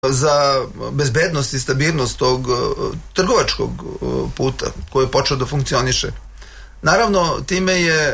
za bezbednost i stabilnost tog trgovačkog puta koji je počeo da funkcioniše. Naravno, time je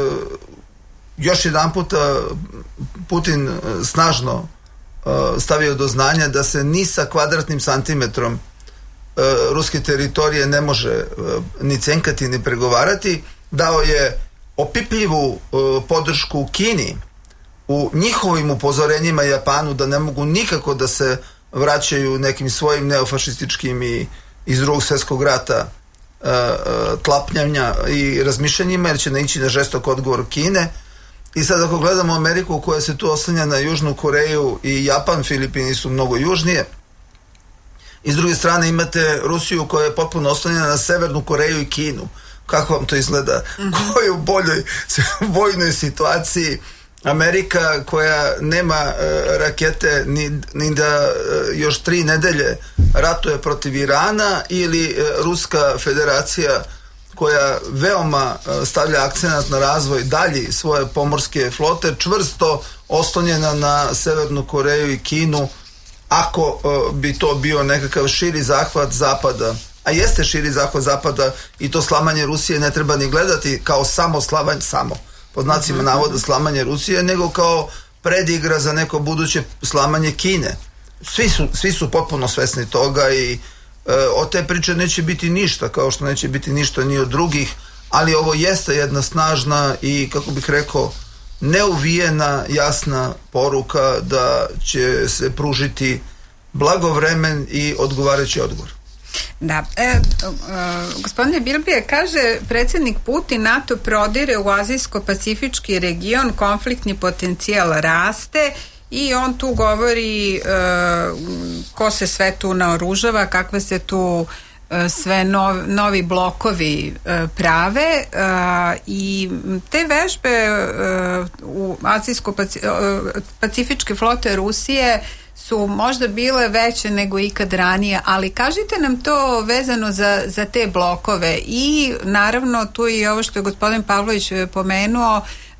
još jedan puta Putin snažno stavio do znanja da se ni sa kvadratnim santimetrom ruske teritorije ne može ni cenkati ni pregovarati. Dao je opipljivu podršku Kini u njihovim upozorenjima Japanu da ne mogu nikako da se vraćaju nekim svojim neofašističkim i iz Drugog svjetskog rata tlapnjanja i razmišljanjima, jer će naići na žestok odgovor Kine. I sad ako gledamo Ameriku koja se tu oslanja na Južnu Koreju i Japan, Filipini su mnogo južnije, i s druge strane imate Rusiju koja je potpuno oslanjena na Severnu Koreju i Kinu. Kako vam to izgleda? Ko je u boljoj vojnoj situaciji? Amerika koja nema rakete ni da još 3 nedelje ratuje protiv Irana, ili Ruska federacija koja veoma stavlja akcenat na razvoj dalji svoje pomorske flote, čvrsto oslonjena na Severnu Koreju i Kinu, ako bi to bio nekakav širi zahvat Zapada, a jeste širi zahvat Zapada, i to slamanje Rusije ne treba ni gledati kao samo pod znacima navoda slamanje Rusije, nego kao predigra za neko buduće slamanje Kine. Svi su potpuno svesni toga i od te priče neće biti ništa, kao što neće biti ništa ni od drugih, ali ovo jeste jedna snažna i, kako bih rekao, neuvijena, jasna poruka da će se pružiti blagovremen i odgovarajući odgovor. Da, gospodine Bilbije, kaže predsjednik Putin, NATO prodire u azijsko-pacifički region, konfliktni potencijal raste, i on tu govori ko se sve tu naoružava, kakve se tu sve novi blokovi prave, i te vežbe u azijsko-pacifičke flote Rusije su možda bile veće nego ikad ranije, ali kažite nam to vezano za te blokove. I naravno tu je ovo što je gospodin Pavlović pomenuo,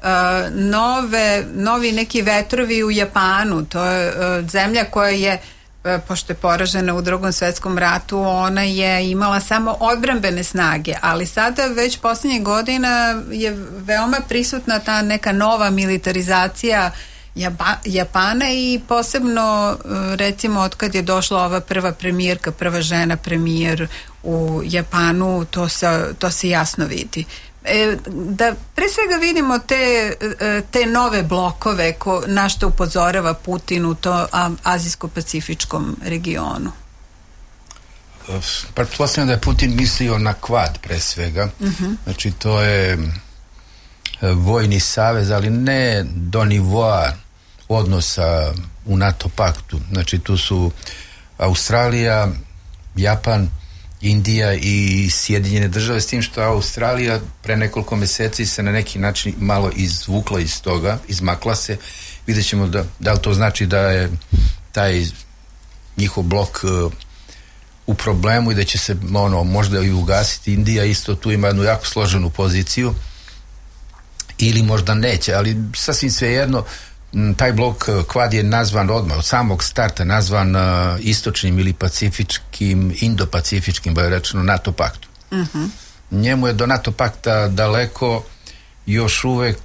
novi neki vetrovi u Japanu. To je zemlja koja je, pošto je poražena u Drugom svjetskom ratu, ona je imala samo odbrambene snage, ali sada već posljednjih godina je veoma prisutna ta neka nova militarizacija Japana, i posebno recimo od kad je došla ova prva žena premijer u Japanu, to se jasno vidi. Da pre svega vidimo te nove blokove na što upozorava Putin u to azijsko-pacifičkom regionu. Pretpostavljam da je Putin mislio na Kvad pre svega. Znači to je vojni savez, ali ne do nivoa odnosa u NATO paktu. Znači tu su Australija, Japan, Indija i Sjedinjene države, s tim što Australija pre nekoliko mjeseci se na neki način malo izvukla iz toga, izmakla se. Vidjet ćemo da li to znači da je taj njihov blok u problemu i da će se možda i ugasiti. Indija isto tu ima jednu jako složenu poziciju, ili možda neće, ali sasvim svejedno. Taj blok Kvad je nazvan odmah, od samog starta nazvan istočnim ili pacifičkim, indo-pacifičkim, bolje rečeno, NATO paktu. Njemu je do NATO pakta daleko, još uvek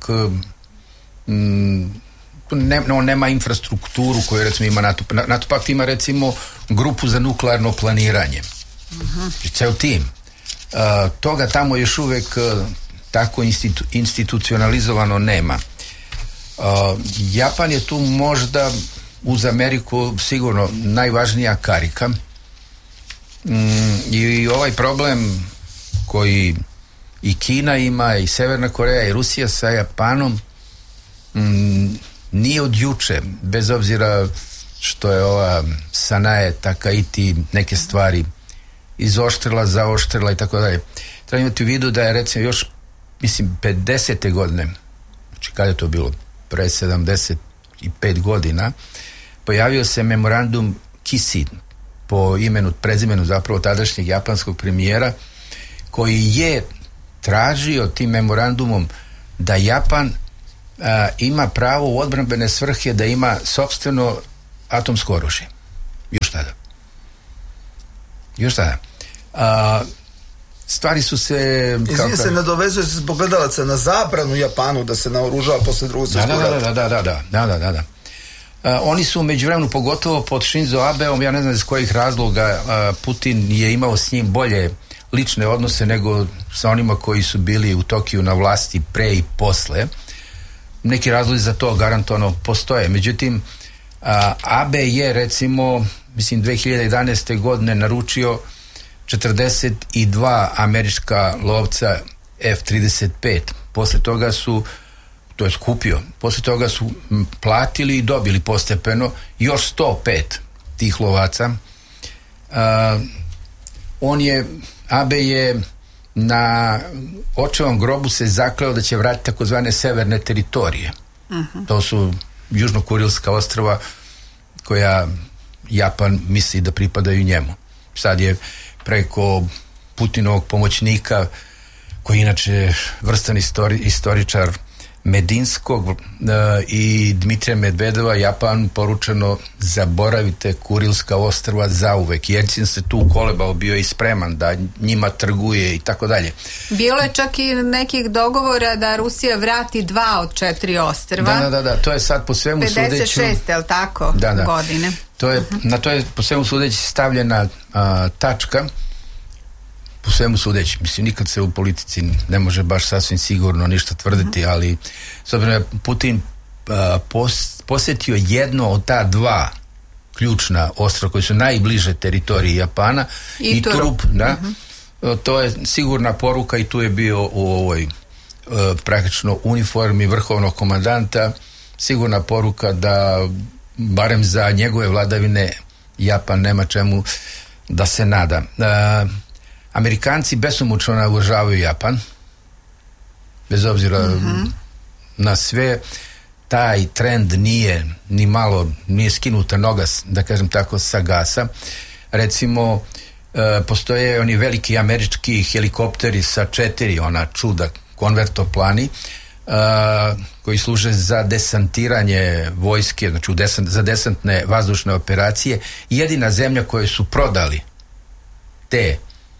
nema infrastrukturu koju recimo ima NATO. NATO pakt ima recimo grupu za nuklearno planiranje. Ceo tim. Toga tamo još uvek tako institucionalizovano nema. Japan je tu možda uz Ameriku sigurno najvažnija karika, i ovaj problem koji i Kina ima, i Severna Koreja i Rusija sa Japanom, nije od juče, bez obzira što je ova Sanae Takaichi neke stvari izoštrila, zaoštrila i tako dalje. Treba imati u vidu da je recimo još 50. godine, znači kada je to bilo, pre 75 godina, pojavio se memorandum Kisi, po prezimenu zapravo tadašnjeg japanskog premijera, koji je tražio tim memorandumom da Japan ima pravo u odbrambene svrhe da ima sopstveno atomsko oružje. Još sada. Stvari su se... Izvini se, nadovezuje se zbog gledalaca na zabranu Japanu da se naoružava posle Drugog svjetskog rata. Da. Oni su među vremenu, pogotovo pod Shinzo Abeom, ja ne znam iz kojih razloga, Putin je imao s njim bolje lične odnose nego sa onima koji su bili u Tokiju na vlasti pre i posle. Neki razlozi za to garantovano postoje. Međutim, Abe je recimo, mislim 2011. godine naručio 42 američka lovca F-35. Posle toga su, to je skupio, posle toga su platili i dobili postepeno još 105 tih lovaca. Abe je na očevom grobu se zakleo da će vratiti takozvane severne teritorije. To su Južno-Kurilska ostrva koja Japan misli da pripadaju njemu. Sad je preko Putinovog pomoćnika, koji je inače vrstan istoričar Medinskog i Dmitrija Medvedeva, Japan poručeno zaboravite Kurilska ostrva zauvek. Jelcin se tu kolebao, bio i spreman da njima trguje i tako dalje. Bilo je čak i nekih dogovora da Rusija vrati 2 od 4 ostrva. Da, to je sad po svemu 56, sudeći... 56, je li tako? Da. Godine. Na to je po svemu sudeći stavljena tačka. Po svemu sudeći, mislim, nikad se u politici ne može baš sasvim sigurno ništa tvrditi, ali s obzirom je Putin posjetio jedno od ta 2 ključna ostrva koji su najbliže teritoriji Japana i Trup, da, to je sigurna poruka i tu je bio u ovoj praktično uniformi vrhovnog komandanta, sigurna poruka da barem za njegove vladavine Japan nema čemu da se nada. Amerikanci besomučno uvažavaju Japan, bez obzira na sve. Taj trend nije ni malo, nije skinuta noga, da kažem tako, sa gasa. Recimo, postoje oni veliki američki helikopteri sa 4 ona čuda konvertoplani koji služe za desantiranje vojske, znači za desantne vazdušne operacije. Jedina zemlja koju su prodali te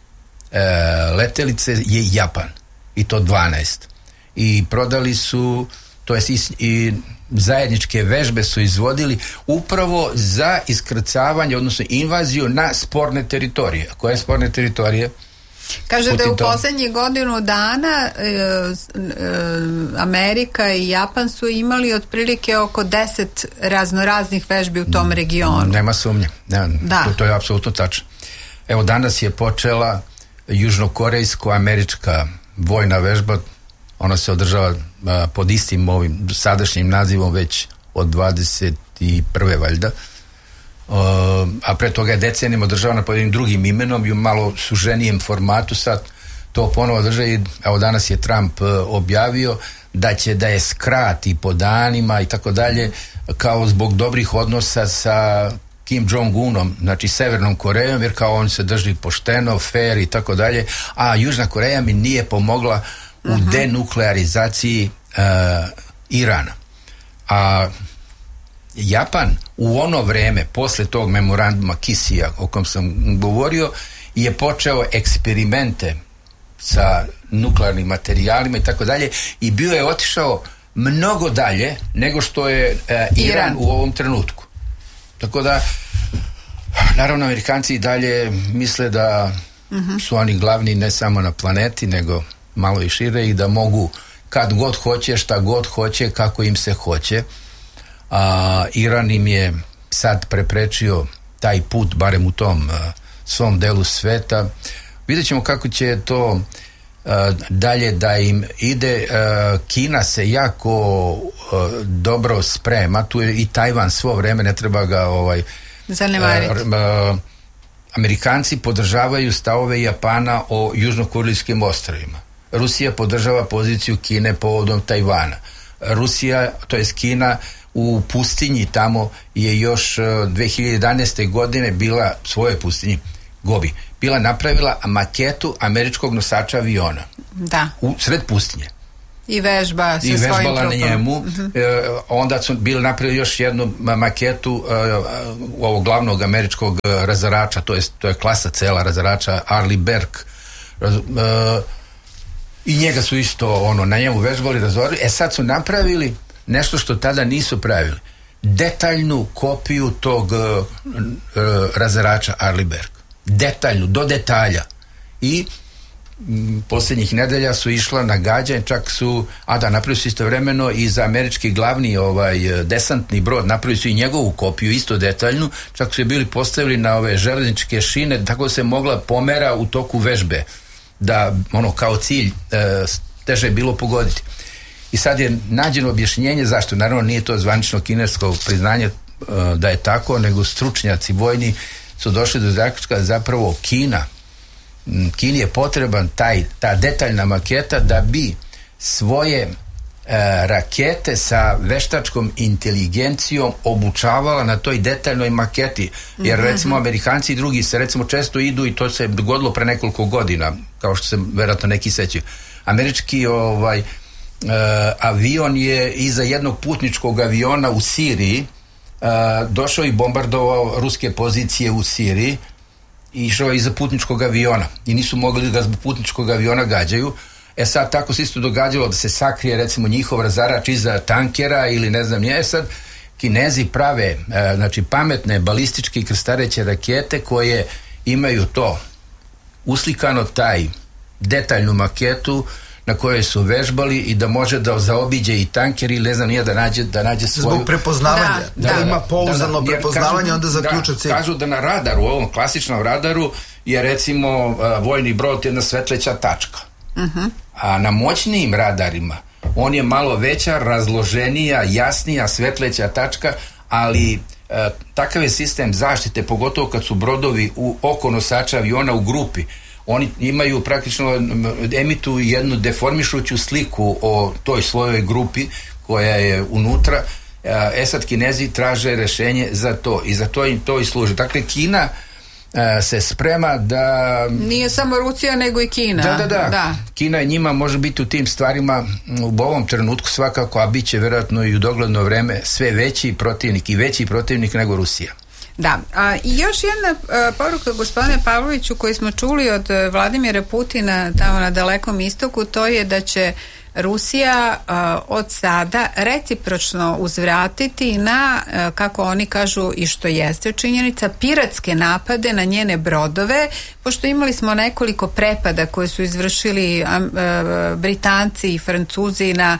letelice je Japan, i to 12, i prodali su, to jest i zajedničke vežbe su izvodili upravo za iskrcavanje, odnosno invaziju na sporne teritorije. Koje sporne teritorije? Kaže da je u poslednjih godinu dana Amerika i Japan su imali otprilike oko 10 raznoraznih vežbi u tom regionu. Nema sumnje. To je apsolutno tačno. Evo, danas je počela južnokorejsko-američka vojna vežba. Ona se održava pod istim ovim sadašnjim nazivom već od 21. valjda. A pre toga je decenijama održavana pod jednim drugim imenom i u malo suženijem formatu. Sad to ponovo održava i evo danas je Trump objavio da će da je skrati po danima i tako dalje, kao zbog dobrih odnosa sa Kim Jong-unom, znači Severnom Korejom, jer kao on se drži pošteno, fair i tako dalje, a Južna Koreja mi nije pomogla u denuklearizaciji Irana. A Japan u ono vreme, posle tog memoranduma Kisija o kom sam govorio, je počeo eksperimente sa nuklearnim materijalima i tako dalje i bio je otišao mnogo dalje nego što je Iran u ovom trenutku. Tako da, naravno, Amerikanci i dalje misle da su oni glavni ne samo na planeti, nego malo i šire i da mogu kad god hoće, šta god hoće, kako im se hoće. Iran im je sad preprečio taj put, barem u tom svom delu sveta. Vidjet ćemo kako će to dalje da im ide. Kina se jako dobro sprema, tu je i Tajvan svo vreme, ne treba ga zanemariti. Amerikanci podržavaju stavove Japana o južnokurilskim ostrvima. Rusija podržava poziciju Kine povodom Tajvana. Rusija, to jest Kina, u pustinji tamo je još 2011. godine bila, svoje pustinji Gobi, bila napravila maketu američkog nosača aviona. Da. U sred pustinje. I vežba sa i svojim vežbala na trupom. njemu. Onda su bili napravili još jednu maketu ovog glavnog američkog razarača, to je klasa cela razarača, Arleigh Burke, i njega su isto na njemu vežbali, razorili. Sad su napravili nešto što tada nisu pravili, detaljnu kopiju tog razarača Arleigh Burke, detaljnu, do detalja. I posljednjih nedelja su išla na gađanje, čak su, napravili su istovremeno i za američki glavni desantni brod, napravili su i njegovu kopiju, isto detaljnu, čak su je bili postavili na ove železničke šine, tako se mogla pomera u toku vežbe, da kao cilj teže je bilo pogoditi. I sad je nađeno objašnjenje zašto. Naravno nije to zvanično kinesko priznanje da je tako, nego stručnjaci vojni su došli do zaključka da zapravo Kini je potreban ta detaljna maketa da bi svoje rakete sa veštačkom inteligencijom obučavala na toj detaljnoj maketi, jer recimo Amerikanci i drugi se recimo često idu, i to se dogodilo pre nekoliko godina, kao što se verovatno neki sećaju. Američki avion je iza jednog putničkog aviona u Siriji došao i bombardovao ruske pozicije u Siriji i išao iza putničkog aviona i nisu mogli da ga zbog putničkog aviona gađaju. Sad tako se isto događalo da se sakrije recimo njihov razarač iza tankera ili ne znam nije. Sad Kinezi prave pametne balističke i krstareće rakete koje imaju to uslikano, taj detaljnu maketu na kojoj su vežbali, i da može da zaobiđe i tanker ili ne znam nije, da nađe svoju... Zbog prepoznavanja. Da ima pouzdano prepoznavanje, onda zaključa cilj. Kažu da na radaru, ovom klasičnom radaru, je recimo vojni brod jedna svetleća tačka. A na moćnijim radarima on je malo veća, razloženija, jasnija svetleća tačka, ali takav je sistem zaštite, pogotovo kad su brodovi oko nosača aviona u grupi. Oni imaju praktično, emituju jednu deformišuću sliku o toj svojoj grupi koja je unutra. Sad Kinezi traže rešenje za to i za to im to i služi. Dakle, Kina se sprema da... Nije samo Rusija, nego i Kina. Da. Kina je njima može biti u tim stvarima u ovom trenutku svakako, a bit će vjerojatno i u dogledno vreme sve veći protivnik i veći protivnik nego Rusija. Da, i još jedna poruka, gospodine Pavloviću, koju smo čuli od Vladimira Putina tamo na Dalekom istoku, to je da će Rusija od sada recipročno uzvratiti na, kako oni kažu i što jeste činjenica, piratske napade na njene brodove, pošto imali smo nekoliko prepada koje su izvršili Britanci i Francuzi na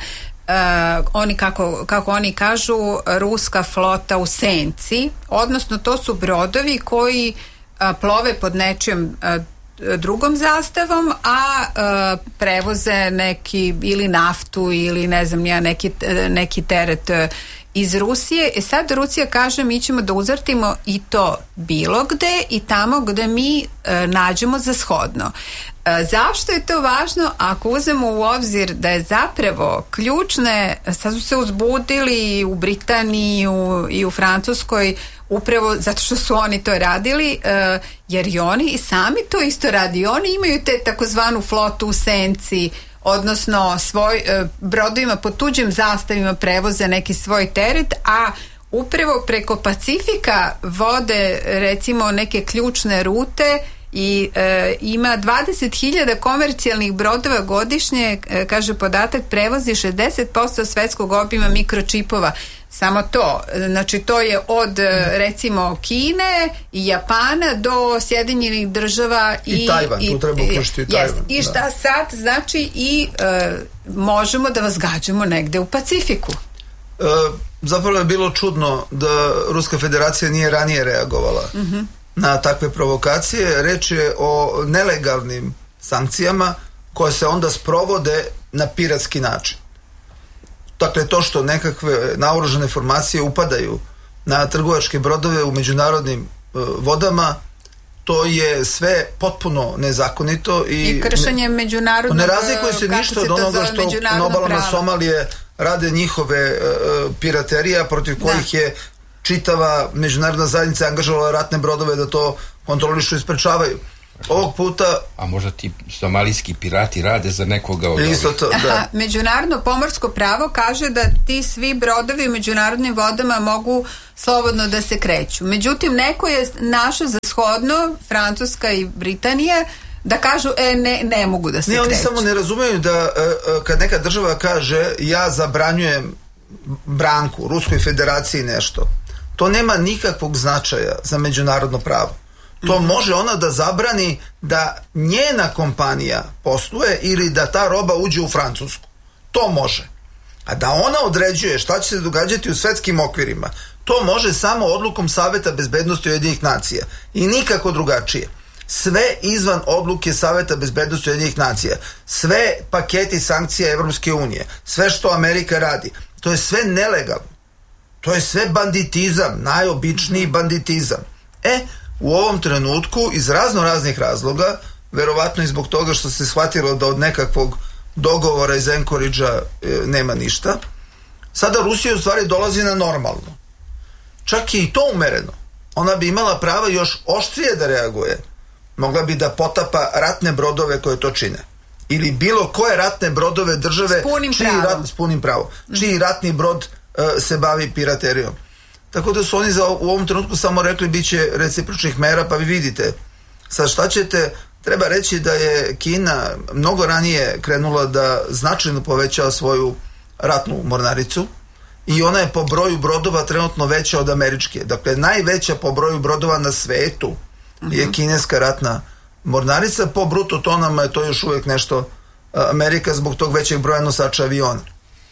oni kako oni kažu ruska flota u senci, odnosno to su brodovi koji plove pod nečijom drugom zastavom, a prevoze neki ili naftu ili ne znam ja neki teret iz Rusije. Sad Rusija kaže mi ćemo da uzvrtimo i to bilo gde i tamo gde mi nađemo za shodno. Zašto je to važno? Ako uzmemo u obzir da je zapravo ključne, sad su se uzbudili u Britaniji i u Francuskoj upravo zato što su oni to radili, jer i oni i sami to isto radi. Oni imaju te takozvanu flotu u senci, odnosno brodovima pod tuđim zastavima prevoze neki svoj teret, a upravo preko Pacifika vode recimo neke ključne rute i ima 20.000 komercijalnih brodova godišnje, kaže podatak, prevozi 60% svetskog obima mikročipova. Samo to, znači to je od recimo Kine i Japana do Sjedinjenih Država i Tajvan, tu treba uključiti i Tajvan. I šta sad, znači i možemo da vas gađamo negde u Pacifiku. Zapravo je bilo čudno da Ruska federacija nije ranije reagovala na takve provokacije. Reč je o nelegalnim sankcijama koje se onda sprovode na piratski način. Dakle, to što nekakve naoružane formacije upadaju na trgovačke brodove u međunarodnim vodama, to je sve potpuno nezakonito i kršenje međunarodnog, ne razlikuje se ništa od onoga što na obalama Somalije rade njihove piraterija, protiv kojih je čitava međunarodna zajednica angažovala ratne brodove da to kontrolišu i sprečavaju. Ovog puta... A možda ti somalijski pirati rade za nekoga od isto to, da. Međunarodno pomorsko pravo kaže da ti svi brodovi u međunarodnim vodama mogu slobodno da se kreću. Međutim, neko je našao za shodno, Francuska i Britanija, da kažu, ne mogu da se kreću. Oni samo ne razumeju da kad neka država kaže ja zabranjujem branku, Ruskoj federaciji nešto, to nema nikakvog značaja za međunarodno pravo. To može ona da zabrani da njena kompanija posluje ili da ta roba uđe u Francusku. To može. A da ona određuje šta će se događati u svetskim okvirima, to može samo odlukom Saveta bezbednosti Ujedinjenih nacija. I nikako drugačije. Sve izvan odluke Saveta bezbednosti Ujedinjenih nacija, sve paketi sankcija Evropske unije, sve što Amerika radi, to je sve nelegalno. To je sve banditizam, najobičniji banditizam. U ovom trenutku, iz raznih razloga, verovatno i zbog toga što se shvatilo da od nekakvog dogovora iz Anchorage-a nema ništa, sada Rusija u stvari dolazi na normalno. Čak je i to umereno. Ona bi imala prava još oštrije da reaguje. Mogla bi da potapa ratne brodove koje to čine. Ili bilo koje ratne brodove države s punim pravom. Čiji ratni brod se bavi piraterijom. Tako da su oni u ovom trenutku samo rekli bit će recipročnih mera, pa vi vidite. Sad šta ćete, treba reći da je Kina mnogo ranije krenula da značajno povećava svoju ratnu mornaricu i ona je po broju brodova trenutno veća od američke. Dakle, najveća po broju brodova na svetu je kineska ratna mornarica. Po bruto tonama je to još uvijek nešto Amerika zbog tog većeg broja nosača aviona.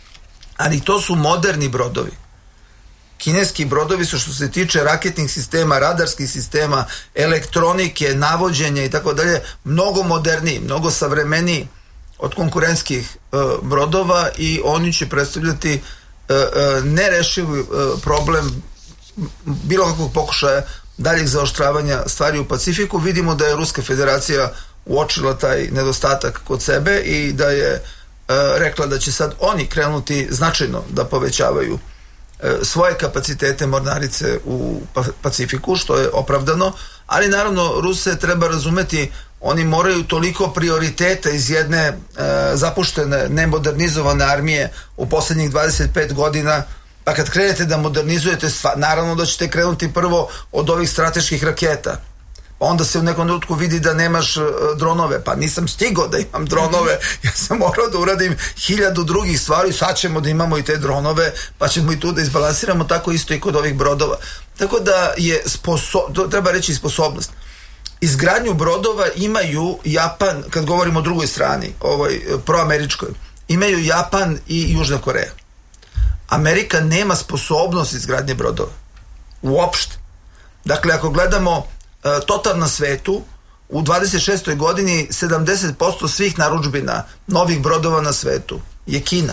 Ali to su moderni brodovi. Kineski brodovi su, što se tiče raketnih sistema, radarskih sistema, elektronike, navođenja i tako dalje, mnogo moderniji, mnogo savremeniji od konkurentskih brodova i oni će predstavljati nerešiv problem bilo kakvog pokušaja daljeg zaoštravanja stvari u Pacifiku. Vidimo da je Ruska federacija uočila taj nedostatak kod sebe i da je rekla da će sad oni krenuti značajno da povećavaju svoje kapacitete mornarice u Pacifiku, što je opravdano, ali naravno Ruse treba razumeti, oni moraju toliko prioriteta iz jedne zapuštene, nemodernizovane armije u posljednjih 25 godina, pa kad krenete da modernizujete, naravno da ćete krenuti prvo od ovih strateških raketa. Pa onda se u nekom trenutku vidi da nemaš dronove, pa nisam stigao da imam dronove, ja sam morao da uradim 1000 drugih stvari, sad ćemo da imamo i te dronove, pa ćemo i tu da izbalansiramo, tako isto i kod ovih brodova. Tako da je treba reći sposobnost. Izgradnju brodova imaju Japan, kad govorimo o drugoj strani, proameričkoj, imaju Japan i Južna Koreja. Amerika nema sposobnost izgradnje brodova. Uopšte. Dakle, ako gledamo total na svetu, u 26. godini 70% svih narudžbina novih brodova na svetu je Kina.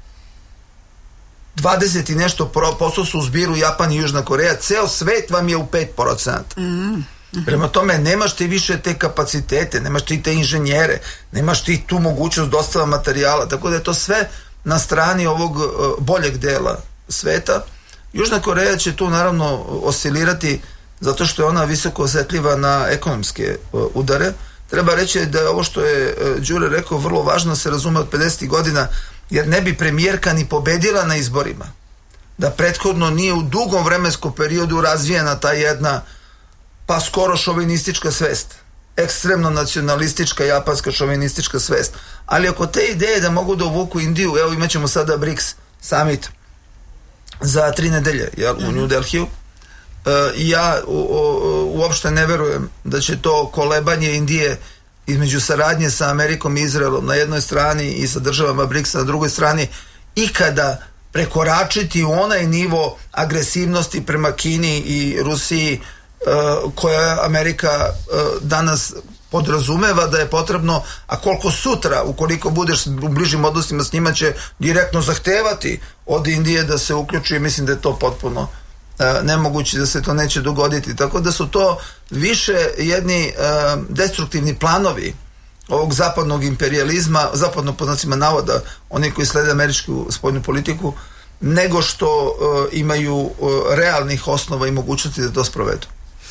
20 i nešto posto su u zbiru Japan i Južna Koreja. Ceo svet vam je u 5%. Prema tome, nemaš ti više te kapacitete, nemaš ti te inženjere, nemaš ti tu mogućnost dostava materijala, tako da je to sve na strani ovog boljeg dela sveta. Južna Koreja će tu naravno oscilirati zato što je ona visoko osjetljiva na ekonomske udare. Treba reći da je ovo što je Đure rekao vrlo važno se razume od 50. godina, jer ne bi premijerka ni pobedila na izborima da prethodno nije u dugom vremenskom periodu razvijena ta jedna pa skoro šovinistička svest, ekstremno nacionalistička japanska šovinistička svest. Ali oko te ideje da mogu da uvuku Indiju, evo imat ćemo sada BRICS summit za 3 nedelje u New Delhiju, ja uopšte ne verujem da će to kolebanje Indije između saradnje sa Amerikom i Izraelom na jednoj strani i sa državama BRICS-a na drugoj strani ikada prekoračiti u onaj nivo agresivnosti prema Kini i Rusiji koja Amerika danas podrazumeva da je potrebno, a koliko sutra, ukoliko budeš u bližim odnosima s njima, će direktno zahtevati od Indije da se uključi. Mislim da je to potpuno nemoguće, da se to neće dogoditi. Tako da su to više jedni destruktivni planovi ovog zapadnog imperializma, zapadnog pod znacima navoda, oni koji slede američku spoljnu politiku, nego što imaju realnih osnova i mogućnosti da to sprovedu.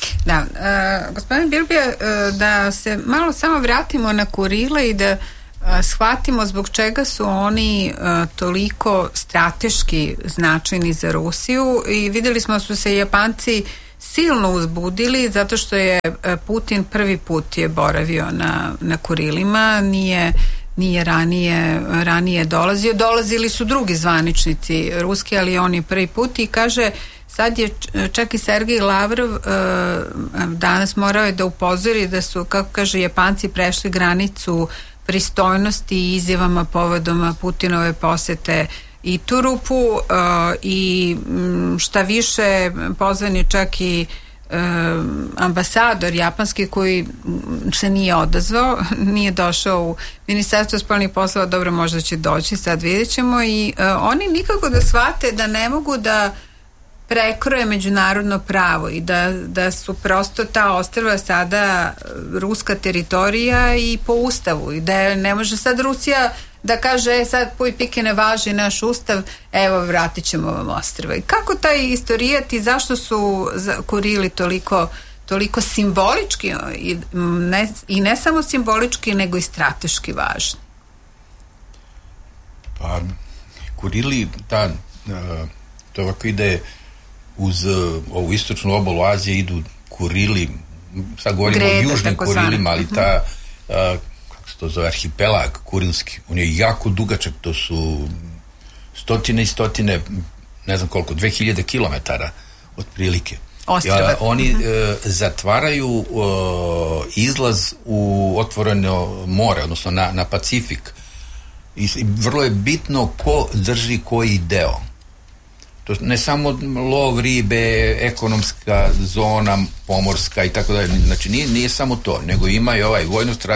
Da, gospodine Bilbija, da se malo samo vratimo na Kurile i da shvatimo zbog čega su oni toliko strateški značajni za Rusiju, i videli smo da su se Japanci silno uzbudili zato što je Putin prvi put je boravio na Kurilima, nije ranije dolazili su drugi zvaničnici ruski, ali on je prvi put, i kaže sad je čak i Sergej Lavrov danas morao je da upozori da su, kako kaže, Japanci prešli granicu pristojnosti i izjavama povodom Putinove posete Iturupu, i šta više, pozvan je čak i ambasador japanski koji se nije odazvao, nije došao u Ministarstvo spoljnih poslova. Dobro, možda će doći, sad vidjet ćemo, i oni nikako da shvate da ne mogu da prekroje međunarodno pravo i da su prosto ta ostrva sada ruska teritorija i po ustavu, i da ne može sad Rusija da kaže sad puj pike ne važi naš ustav, evo vratit ćemo vam ostrva. I kako taj istorijat i zašto su Kurili toliko simbolički i ne samo simbolički nego i strateški važni? Pa Kurili, to ovako ide uz ovu istočnu obalu Azije, idu Kurili, sad govorimo o južnim Kurilima, ali kako se to zove, arhipelag kurilski, on je jako dugačak, to su stotine i stotine, ne znam koliko, 2000 kilometara otprilike. Oni zatvaraju izlaz u otvoreno more, odnosno na Pacifik, i vrlo je bitno ko drži koji deo. To ne samo lov ribe, ekonomska zona, pomorska i tako dalje. Znači nije samo to, nego ima i ovaj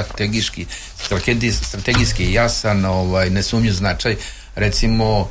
vojno-strategijski jasan, nesumnjiv značaj. Recimo,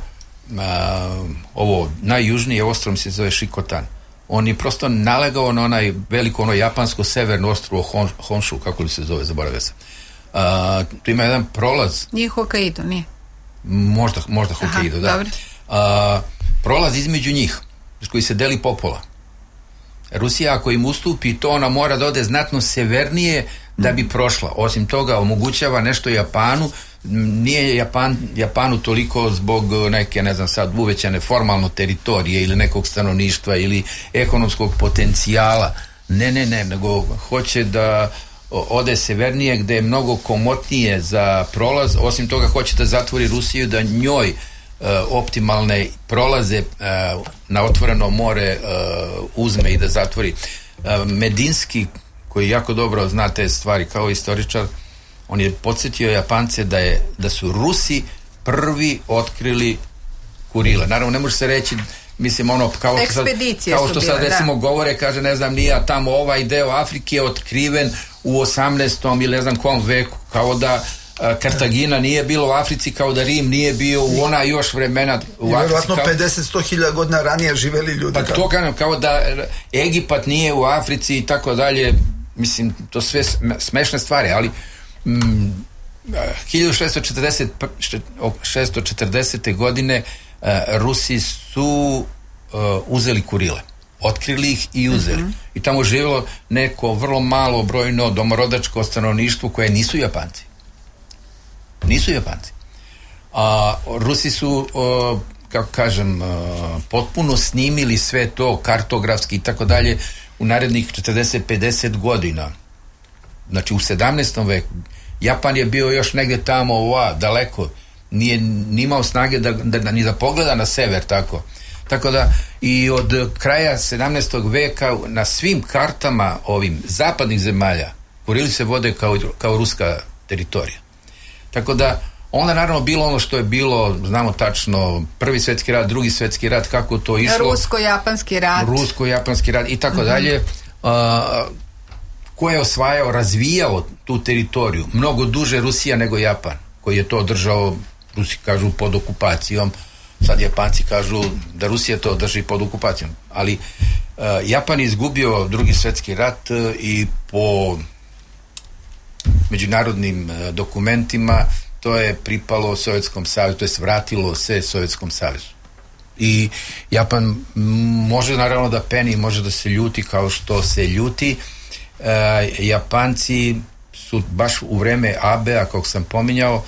ovo najjužnije ostrvo se zove Shikotan. On je prosto nalegao na onaj veliko, japansko severno ostrvo Honshu, kako li se zove, zaboravio sam. Tu ima jedan prolaz. Nije Hokkaido, nije? Možda Hokkaido, da. Dobro. Prolaz između njih, koji se deli popola. Rusija, ako im ustupi to, ona mora da ode znatno severnije da bi prošla. Osim toga, omogućava nešto Japanu. Nije Japanu toliko zbog neke, ne znam sad, uvećane formalno teritorije ili nekog stanovništva ili ekonomskog potencijala. Ne, nego hoće da ode severnije gde je mnogo komotnije za prolaz. Osim toga, hoće da zatvori Rusiju, da njoj optimalne prolaze na otvoreno more uzme i da zatvori. Medinski, koji jako dobro zna te stvari kao istoričar, on je podsjetio Japance da su Rusi prvi otkrili Kurile. Naravno, ne može se reći, mislim, kao što sad recimo govore, kaže, ne znam, nije tamo ovaj deo Afrike je otkriven u 18. ili ne znam kom veku, kao da Kartagina nije bilo u Africi, kao da Rim nije bio u ona još vremena u Africi. Vjerojatno 50-100 godina ranije živeli ljudi. Pa to kao da Egipat nije u Africi i tako dalje. Mislim, to sve smešne stvari, ali 1640. godine Rusi su uzeli Kurile. Otkrili ih i uzeli. I tamo živjelo neko vrlo malo brojno domorodačko stanovništvo koje nisu Japanci. Rusi su, kako kažem, potpuno snimili sve to kartografski i tako dalje u narednih 40-50 godina. Znači u 17. veku. Japan je bio još negdje tamo daleko, nije imao snage ni da pogleda na sever tako. Tako da i od kraja 17. veka na svim kartama ovim zapadnih zemalja Kurili se vode kao ruska teritorija. Tako da onda naravno bilo ono što je bilo, znamo tačno, Prvi svjetski rat, Drugi svjetski rat, kako to išlo. Rusko-japanski rat i tako dalje. Ko je osvajao, razvijao tu teritoriju mnogo duže Rusija nego Japan, koji je to držao, Rusi kažu, pod okupacijom. Sad Japanci kažu da Rusija to drži pod okupacijom. Ali Japan je izgubio Drugi svjetski rat i po međunarodnim dokumentima to je pripalo Sovjetskom savezu, to je vratilo se Sovjetskom savezu. I Japan može naravno da peni, može da se ljuti kao što se ljuti. Japanci su baš u vreme Abea, kako sam pominjao,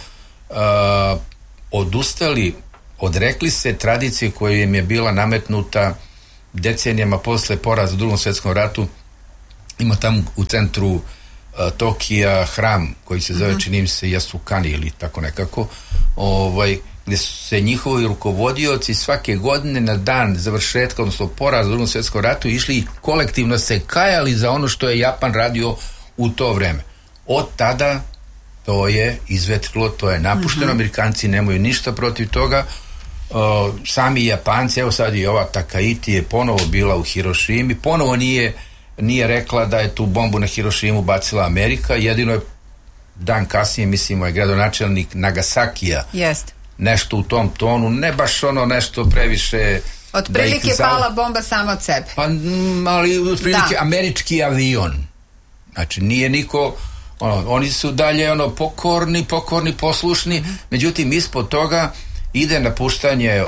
odrekli se tradicije koja im je bila nametnuta decenijama posle poraza u Drugom svjetskom ratu. Ima tamo u centru Tokija hram koji se zove, čini mi se, Yasukani ili tako nekako, gde su se njihovi rukovodioci svake godine na dan završetka, odnosno poraza u Drugom svjetskom ratu, išli i kolektivno se kajali za ono što je Japan radio u to vreme. Od tada to je izvetrilo, to je napušteno, Amerikanci nemaju ništa protiv toga. Sami Japanci, evo sad i ova Takaichi je ponovo bila u Hirošimi, ponovo nije rekla da je tu bombu na Hirošimu bacila Amerika, jedino je dan kasnije, mislimo, je gradonačelnik Nagasakija nešto u tom tonu, ne baš ono nešto previše. Otprilike pala bomba samo od sebe. Pa, ali otprilike američki avion. Znači, nije niko, oni su dalje pokorni, poslušni, međutim, ispod toga ide napuštanje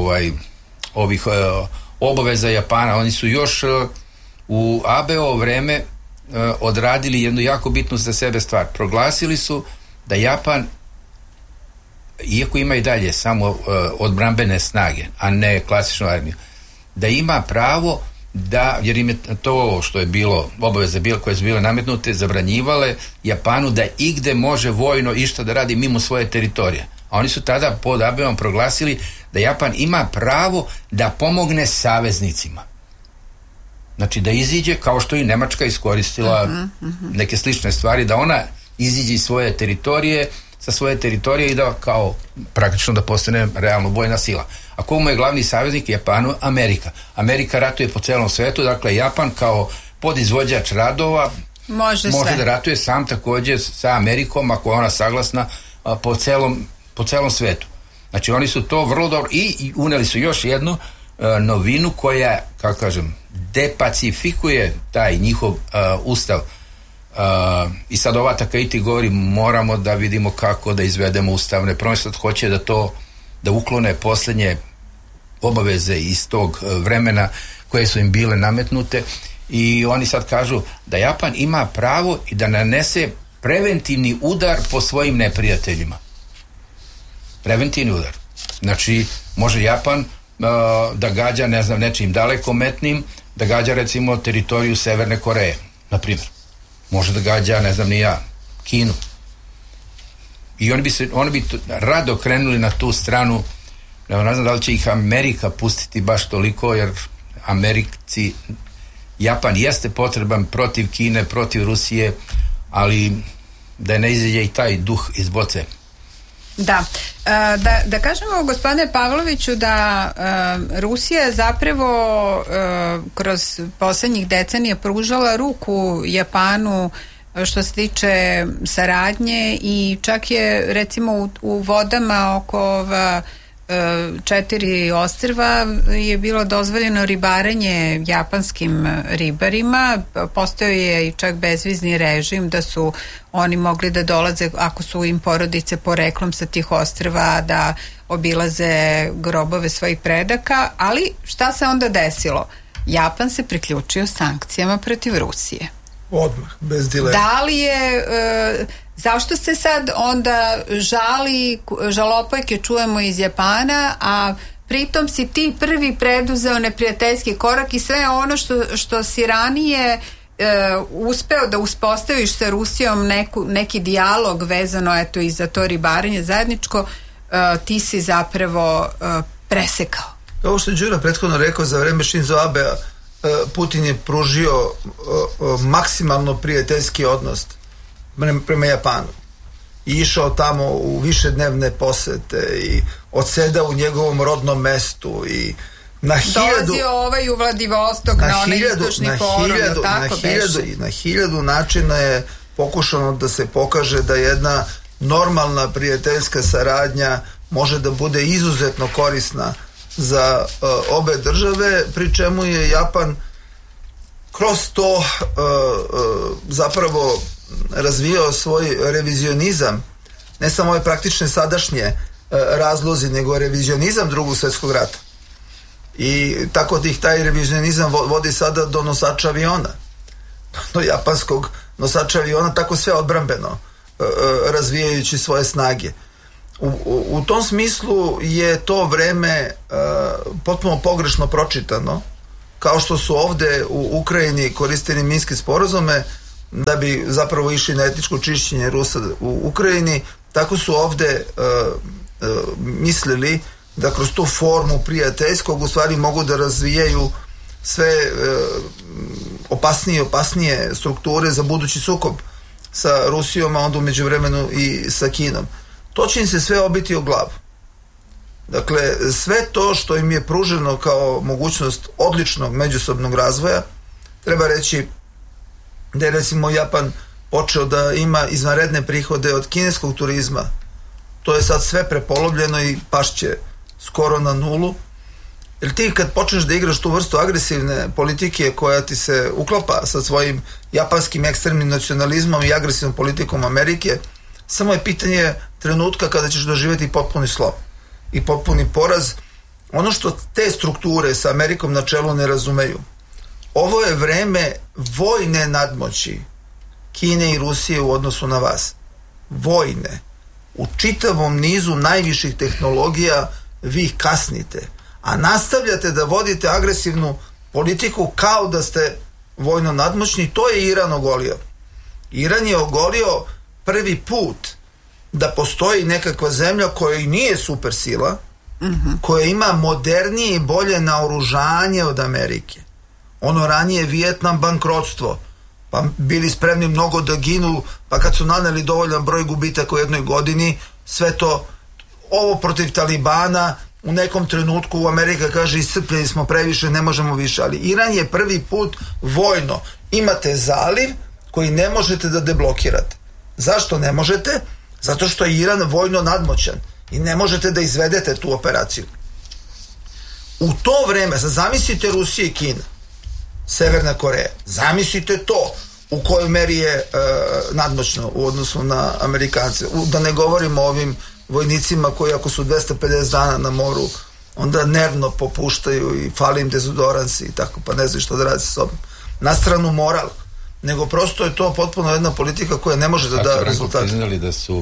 ovih obaveza Japana. Oni su još u Abeovo vreme odradili jednu jako bitnu za sebe stvar. Proglasili su da Japan, iako ima i dalje samo odbrambene snage, a ne klasičnu armiju, da ima pravo da, jer im je to što je bilo, obaveze koje su bile nametnute, zabranjivale Japanu da igde može vojno išta da radi mimo svoje teritorije. A oni su tada pod Abeom proglasili da Japan ima pravo da pomogne saveznicima. Znači da iziđe, kao što i Nemačka iskoristila neke slične stvari, da ona iziđe iz svoje teritorije, sa svoje teritorije i da kao praktično da postane realno vojna sila. A ko mu je glavni saveznik? Japanu, Amerika. Amerika ratuje po celom svetu, dakle Japan kao podizvođač radova može da ratuje sam takođe sa Amerikom ako je ona saglasna po celom svetu. Znači oni su to vrlo dobro i uneli su još jednu novinu koja, kako kažem, depacifikuje taj njihov ustav. I sad ova Takaichi govori, moramo da vidimo kako da izvedemo ustavne promjene. Sad hoće da uklone posljednje obaveze iz tog vremena koje su im bile nametnute i oni sad kažu da Japan ima pravo i da nanese preventivni udar po svojim neprijateljima. Preventivni udar. Znači, može Japan da gađa, ne znam, nečim dalekometnim, da gađa recimo teritoriju Severne Koreje, na primjer. Može da gađa, ne znam ni ja, Kinu. I oni bi rado krenuli na tu stranu. Ne znam da li će ih Amerika pustiti baš toliko, jer Americi, Japan jeste potreban protiv Kine, protiv Rusije, ali da ne izađe i taj duh iz boce. Da kažemo, gospodine Pavloviću, da Rusija je zapravo kroz poslednjih decenija pružala ruku Japanu što se tiče saradnje i čak je recimo u vodama oko 4 ostrva je bilo dozvoljeno ribarenje japanskim ribarima, postojao je i čak bezvizni režim da su oni mogli da dolaze ako su im porodice poreklom sa tih ostrva da obilaze grobove svojih predaka, ali šta se onda desilo? Japan se priključio sankcijama protiv Rusije. Odmah, bez dilema. Da li je zašto se sad onda žalopojke čujemo iz Japana, a pritom si ti prvi preduzeo neprijateljski korak i sve ono što si ranije uspeo da uspostaviš sa Rusijom neki dijalog vezano eto i za to ribarenje zajedničko, ti si zapravo presekao. Ovo što je Đura prethodno rekao, za vreme Shinzo Abea Putin je pružio maksimalno prijateljski odnos prema Japanu i išao tamo u višednevne posete i odsedao u njegovom rodnom mestu i dolazio u Vladivostok na onaj istočni forum, na 1000 načina je pokušano da se pokaže da jedna normalna prijateljska saradnja može da bude izuzetno korisna za obe države, pri čemu je Japan kroz to zapravo razvijao svoj revizionizam, ne samo ove praktične sadašnje razlozi, nego revizionizam Drugog svjetskog rata. I tako da ih taj revizionizam vodi sada do nosača aviona, do japanskog nosača aviona, tako sve odbrambeno razvijajući svoje snage. U tom smislu je to vreme potpuno pogrešno pročitano, kao što su ovde u Ukrajini koristili minske sporazume da bi zapravo išli na etničko čišćenje Rusa u Ukrajini, tako su ovde mislili da kroz tu formu prijateljskog u stvari mogu da razvijaju sve opasnije strukture za budući sukob sa Rusijom, a onda u međuvremenu i sa Kinom. To će im se sve obiti o glavu. Dakle, sve to što im je pruženo kao mogućnost odličnog međusobnog razvoja, treba reći da je recimo Japan počeo da ima izvanredne prihode od kineskog turizma. To je sad sve prepolovljeno i pašće skoro na nulu. Jer ti kad počneš da igraš tu vrstu agresivne politike koja ti se uklapa sa svojim japanskim ekstremnim nacionalizmom i agresivnom politikom Amerike, samo je pitanje trenutka kada ćeš doživjeti potpuni slom i potpuni poraz. Ono što te strukture sa Amerikom na čelu ne razumeju, ovo je vreme vojne nadmoći Kine i Rusije u odnosu na vas. Vojne. U čitavom nizu najviših tehnologija vi ih kasnite, a nastavljate da vodite agresivnu politiku kao da ste vojno nadmoćni. To je Iran ogolio. Iran je ogolio prvi put da postoji nekakva zemlja koja i nije supersila, koja ima modernije i bolje naoružanje od Amerike. Ono ranije Vijetnam bankrotstvo, pa bili spremni mnogo da ginu, pa kad su naneli dovoljan broj gubitaka u jednoj godini, sve to, ovo protiv Talibana, u nekom trenutku Amerika kaže iscrpljeni smo previše, ne možemo više, ali Iran je prvi put vojno. Imate zaliv koji ne možete da deblokirate. Zašto ne možete? Zato što je Iran vojno nadmoćan i ne možete da izvedete tu operaciju. U to vreme, sad zamislite Rusija i Kina, Severna Koreja, zamislite to u kojoj meri je nadmoćno u odnosu na Amerikance. Da ne govorimo o ovim vojnicima koji ako su 250 dana na moru, onda nervno popuštaju i fali im dezodoransi i tako, pa ne znam što da radi sa sobom. Na stranu moral, nego prosto je to potpuno jedna politika koja ne može da da rezultat. Priznali da su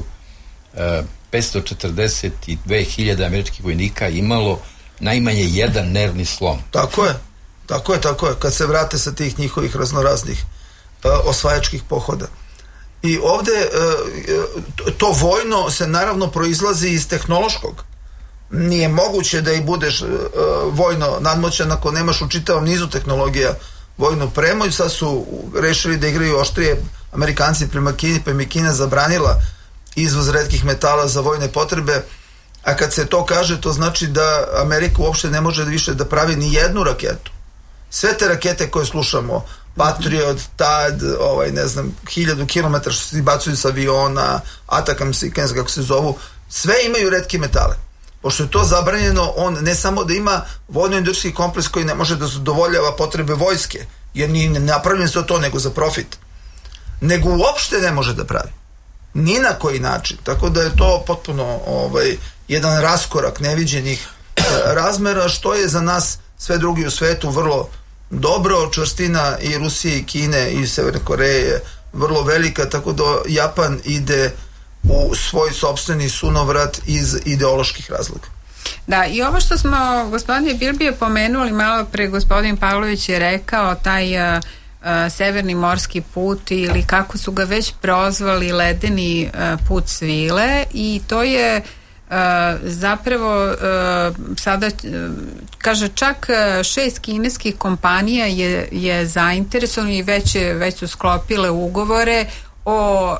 542.000 američkih vojnika imalo najmanje jedan nervni slom. Tako je. Kad se vrate sa tih njihovih raznoraznih osvajačkih pohoda. I ovde to vojno se naravno proizlazi iz tehnološkog. Nije moguće da i budeš vojno nadmoćan ako nemaš u čitavom nizu tehnologija vojnu premu, i sad su rešili da igraju oštrije Amerikanci prema Kini, pa im je Kina zabranila izvoz retkih metala za vojne potrebe, a kad se to kaže, to znači da Amerika uopšte ne može više da pravi ni jednu raketu. Sve te rakete koje slušamo, Patriot, TAD, 1000 km što se bacuju sa aviona, Atacams, kako se zovu, sve imaju retke metale. Pošto je to zabranjeno, on ne samo da ima vojno-industrijski kompleks koji ne može da zadovoljava potrebe vojske, jer nije napravljen za to nego za profit, nego uopšte ne može da pravi. Ni na koji način. Tako da je to potpuno jedan raskorak neviđenih razmera, što je za nas sve drugi u svetu vrlo dobro. Čvrstina i Rusije i Kine i Severne Koreje je vrlo velika, tako da Japan ide u svoj sopstveni sunovrat iz ideoloških razloga. Da, i ovo što smo, gospodine Bilbije, pomenuli malo pre, gospodin Pavlović je rekao, taj severni morski put, ili kako su ga već prozvali, ledeni put svile, i to je zapravo sada kaže čak 6 kineskih kompanija je zainteresovano i već su sklopile ugovore o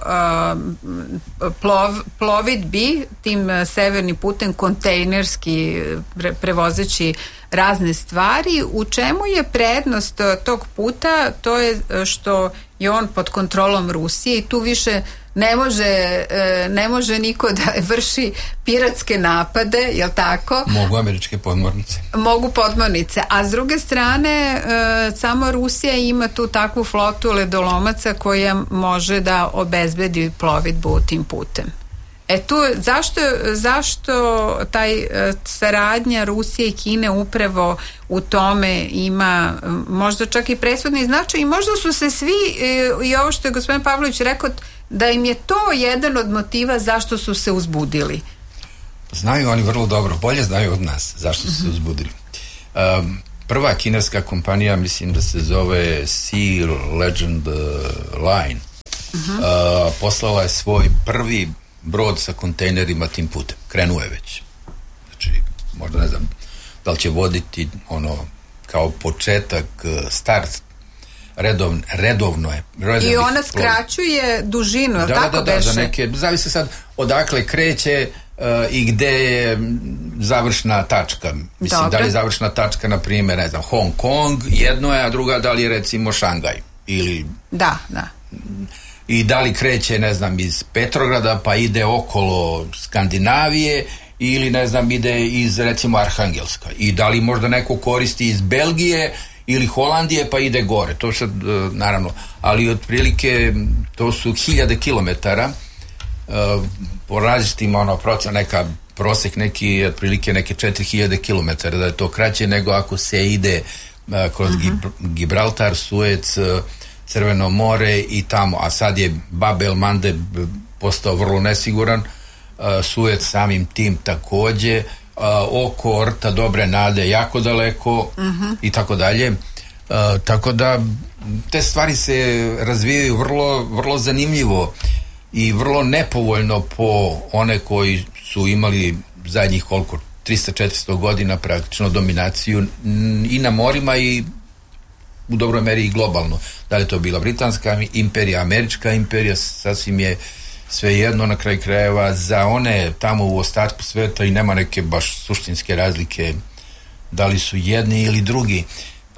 plovidbi tim severnim putem, kontejnerski prevozeći razne stvari. U čemu je prednost tog puta? To je što je on pod kontrolom Rusije i tu više ne može niko da vrši piratske napade, jel tako? Mogu američke podmornice. Mogu podmornice, a s druge strane samo Rusija ima tu takvu flotu ledolomaca koja može da obezbedi plovidbu tim putem. Tu zašto taj saradnja Rusije i Kine upravo u tome ima možda čak i presudni značaj i možda su se svi, i ovo što je gospodin Pavlović rekao, da im je to jedan od motiva zašto su se uzbudili. Znaju oni vrlo dobro, bolje znaju od nas zašto su se uzbudili. Prva kineska kompanija, mislim da se zove Sea Legend Line, poslala je svoj prvi brod sa kontejnerima tim putem. Krenuo je već. Znači, možda ne znam da li će voditi kao početak, start, redovno je. I ona skraćuje dužinu, je li tako beše? Da, za neke, zavisi sad odakle kreće i gde je završna tačka. Mislim, da li je završna tačka, na primjer, ne znam, Hong Kong, jedno je, a druga da li je recimo Šangaj. Ili... Da. I da li kreće, ne znam, iz Petrograda pa ide okolo Skandinavije ili, ne znam, ide iz, recimo, Arhangelska. I da li možda neko koristi iz Belgije ili Holandije pa ide gore. To sad, naravno, ali otprilike to su 1000 kilometara, po različitim neka prosek neki, otprilike neke 4000 kilometara, da je to kraće nego ako se ide kroz Gibraltar, Suez, Crveno more i tamo, a sad je Bab el Mandeb postao vrlo nesiguran, Suez samim tim takođe, oko Rta Dobre Nade jako daleko i tako dalje, tako da te stvari se razvijaju vrlo, vrlo zanimljivo i vrlo nepovoljno po one koji su imali zadnjih 300-400 godina praktično dominaciju i na morima i u dobroj meri i globalno. Da li je to bila britanska imperija, američka imperija, sasvim je svejedno, na kraju krajeva za one tamo u ostatku sveta i nema neke baš suštinske razlike da li su jedni ili drugi.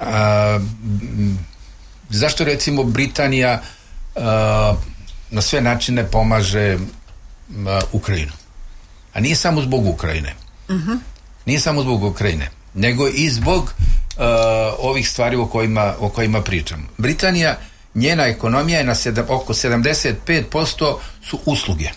Zašto recimo Britanija na sve načine pomaže Ukrajinu? A nije samo zbog Ukrajine. Nije samo zbog Ukrajine, nego i zbog ovih stvari o kojima pričam. Britanija, njena ekonomija je na oko 75% su usluge.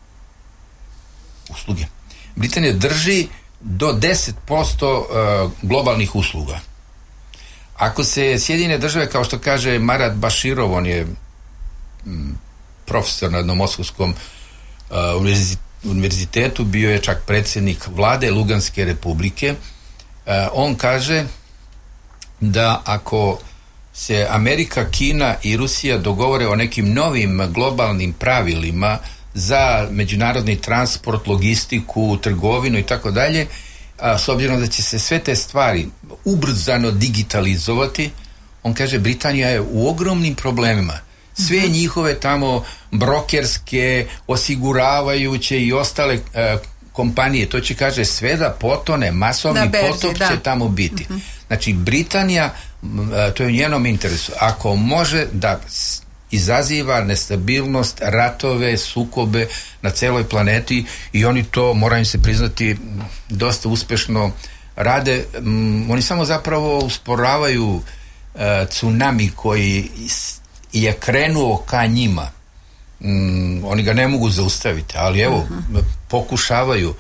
Britanija drži do 10% globalnih usluga. Ako se Sjedinjene države, kao što kaže Marat Baširov, on je profesor na jednom moskovskom univerzitetu, bio je čak predsjednik vlade Luganske republike, on kaže da ako se Amerika, Kina i Rusija dogovore o nekim novim globalnim pravilima za međunarodni transport, logistiku, trgovinu i tako dalje, s obzirom da će se sve te stvari ubrzano digitalizovati, on kaže Britanija je u ogromnim problemima. Sve njihove tamo brokerske, osiguravajuće i ostale kompanije, to će, kaže, sve da potone, masovni potop će tamo biti. Znači, Britanija, to je u njenom interesu, ako može da izaziva nestabilnost, ratove, sukobe na celoj planeti, i oni to, mora im se priznati, dosta uspešno rade. Oni samo zapravo usporavaju tsunami koji je krenuo ka njima. Oni ga ne mogu zaustaviti, ali evo, pokušavaju.